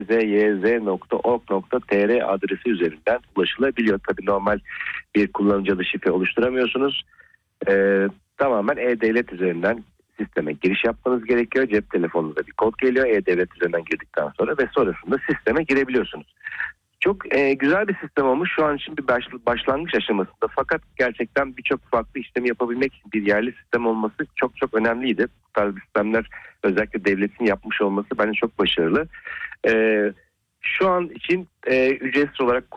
zyz.org.tr adresi üzerinden ulaşılabiliyor. Tabii normal bir kullanıcı adı şifre oluşturamıyorsunuz. Tamamen E-Devlet üzerinden sisteme giriş yapmanız gerekiyor. Cep telefonunuza bir kod geliyor. E-Devlet üzerinden girdikten sonra ve sonrasında sisteme girebiliyorsunuz. Çok güzel bir sistem olmuş. Şu an için bir başlangıç aşamasında. Fakat gerçekten birçok farklı işlemi yapabilmek için bir yerli sistem olması çok çok önemliydi. Bu tarz sistemler özellikle devletin yapmış olması bence çok başarılı. Şu an için ücretsiz olarak